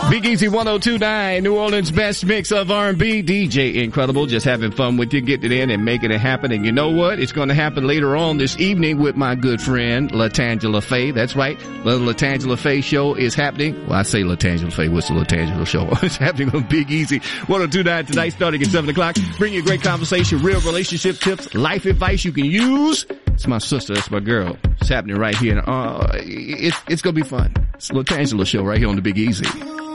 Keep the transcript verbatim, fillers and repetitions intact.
Big Easy one oh two point nine, New Orleans' best mix of R and B. D J Incredible, just having fun with you, getting it in and making it happen. And you know what? It's going to happen later on this evening with my good friend, Latangela Faye. That's right. The Latangela Faye show is happening. Well, I say Latangela Faye. What's the Latangela show? It's happening on Big Easy one oh two point nine tonight, starting at seven o'clock. Bring you great conversation, real relationship tips, life advice you can use. It's my sister. It's my girl. It's happening right here. Uh, it's, it's going to be fun. It's the Latangela show right here on the Big Easy.